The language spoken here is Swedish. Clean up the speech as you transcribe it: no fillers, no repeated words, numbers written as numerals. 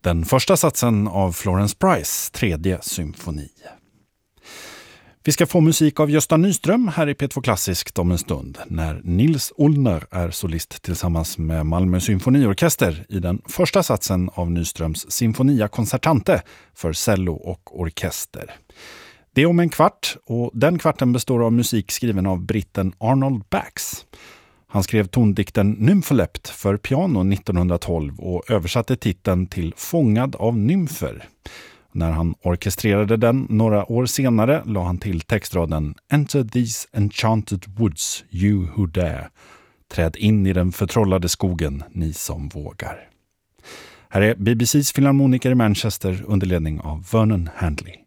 Den första satsen av Florence Price, tredje symfoni. Vi ska få musik av Gösta Nyström här i P2 Klassiskt om en stund när Nils Ullner är solist tillsammans med Malmö symfoniorkester i den första satsen av Nyströms Sinfonia Concertante för cello och orkester. Det är om en kvart och den kvarten består av musik skriven av britten Arnold Bax. Han skrev tondikten Nymfolept för piano 1912 och översatte titeln till Fångad av nymfer. När han orkestrerade den några år senare la han till textraden Enter these enchanted woods, you who dare. Träd in i den förtrollade skogen, ni som vågar. Här är BBCs filharmoniker i Manchester under ledning av Vernon Handley.